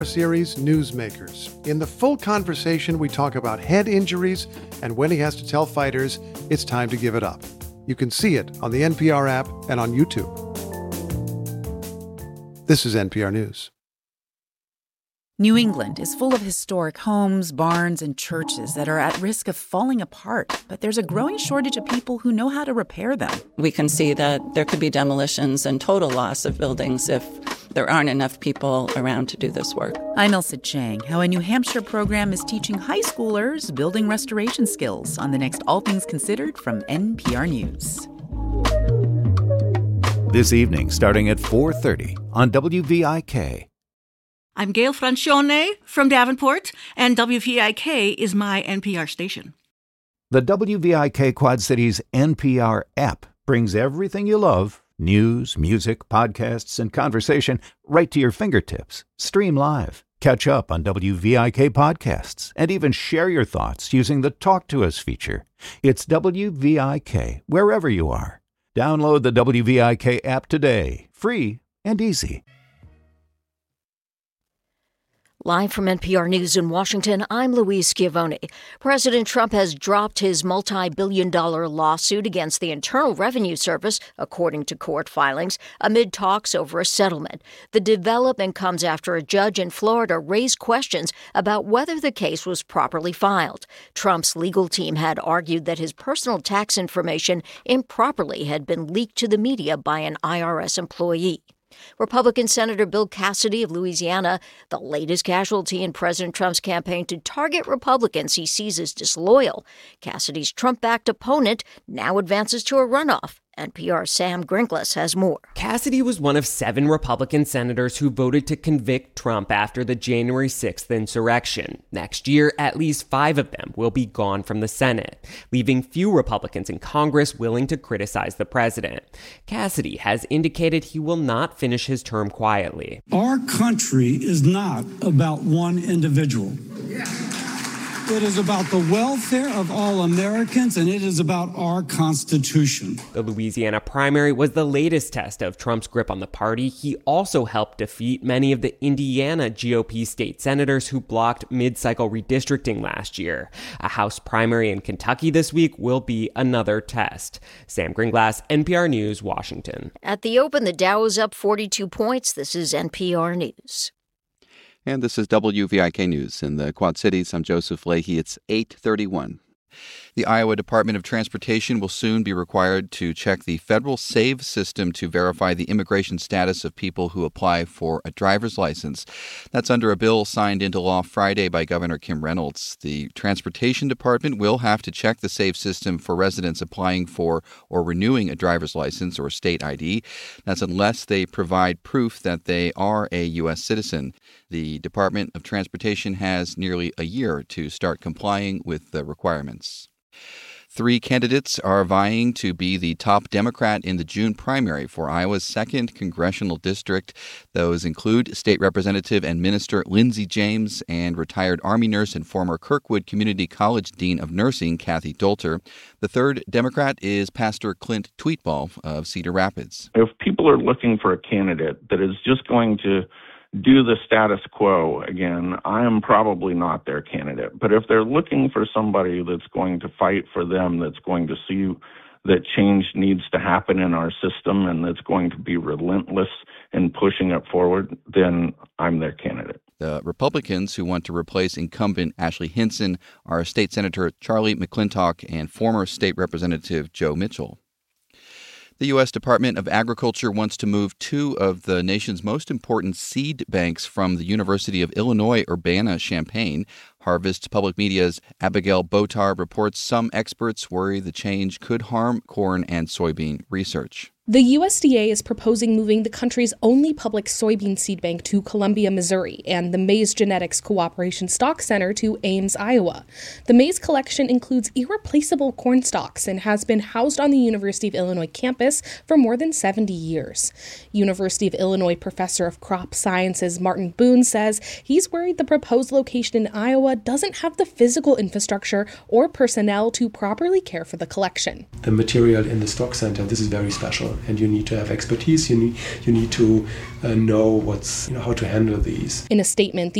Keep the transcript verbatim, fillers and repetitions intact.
Series Newsmakers. In the full conversation, we talk about head injuries and when he has to tell fighters it's time to give it up. You can see it on the N P R app and on YouTube. This is N P R News. New England is full of historic homes, barns, and churches that are at risk of falling apart, but there's a growing shortage of people who know how to repair them. We can see that there could be demolitions and total loss of buildings if there aren't enough people around to do this work. I'm Elsa Chang. How a New Hampshire program is teaching high schoolers building restoration skills on the next All Things Considered from N P R News. This evening, starting at four thirty on W V I K. I'm Gail Francione from Davenport, and W V I K is my N P R station. The W V I K Quad Cities N P R app brings everything you love, news, music, podcasts, and conversation, right to your fingertips. Stream live, catch up on W V I K podcasts, and even share your thoughts using the Talk to Us feature. It's W V I K wherever you are. Download the W V I K app today, free and easy. Live from N P R News in Washington, I'm Louise Schiavone. President Trump has dropped his multi-billion dollar lawsuit against the Internal Revenue Service, according to court filings, amid talks over a settlement. The development comes after a judge in Florida raised questions about whether the case was properly filed. Trump's legal team had argued that his personal tax information improperly had been leaked to the media by an I R S employee. Republican Senator Bill Cassidy of Louisiana, the latest casualty in President Trump's campaign to target Republicans he sees as disloyal. Cassidy's Trump-backed opponent now advances to a runoff. N P R's Sam Gringlas has more. Cassidy was one of seven Republican senators who voted to convict Trump after the January sixth insurrection. Next year, at least five of them will be gone from the Senate, leaving few Republicans in Congress willing to criticize the president. Cassidy has indicated he will not finish his term quietly. Our country is not about one individual. It is about the welfare of all Americans, and it is about our Constitution. The Louisiana primary was the latest test of Trump's grip on the party. He also helped defeat many of the Indiana G O P state senators who blocked mid-cycle redistricting last year. A House primary in Kentucky this week will be another test. Sam Gringlas, N P R News, Washington. At the Open, the Dow is up forty-two points. This is N P R News. And this is W V I K News in the Quad Cities. I'm Joseph Leahy. It's eight thirty-one. The Iowa Department of Transportation will soon be required to check the federal SAVE system to verify the immigration status of people who apply for a driver's license. That's under a bill signed into law Friday by Governor Kim Reynolds. The Transportation Department will have to check the SAVE system for residents applying for or renewing a driver's license or state I D. That's unless they provide proof that they are a U S citizen. The Department of Transportation has nearly a year to start complying with the requirements. Three candidates are vying to be the top Democrat in the June primary for Iowa's second congressional district. Those include State Representative and Minister Lindsey James and retired Army nurse and former Kirkwood Community College Dean of Nursing Kathy Dolter. The third Democrat is Pastor Clint Tweetball of Cedar Rapids. If people are looking for a candidate that is just going to do the status quo again, I am probably not their candidate. But if they're looking for somebody that's going to fight for them, that's going to see that change needs to happen in our system and that's going to be relentless in pushing it forward, then I'm their candidate. The Republicans who want to replace incumbent Ashley Hinson are State Senator Charlie McClintock and former State Representative Joe Mitchell. The U S Department of Agriculture wants to move two of the nation's most important seed banks from the University of Illinois Urbana-Champaign. Harvest Public Media's Abigail Botar reports some experts worry the change could harm corn and soybean research. The U S D A is proposing moving the country's only public soybean seed bank to Columbia, Missouri, and the Maize Genetics Cooperation Stock Center to Ames, Iowa. The maize collection includes irreplaceable corn stalks and has been housed on the University of Illinois campus for more than seventy years. University of Illinois professor of crop sciences Martin Boone says he's worried the proposed location in Iowa doesn't have the physical infrastructure or personnel to properly care for the collection. The material in the stock center, this is very special. and you need to have expertise. You need you need to uh, know what's you know how to handle these. In a statement, the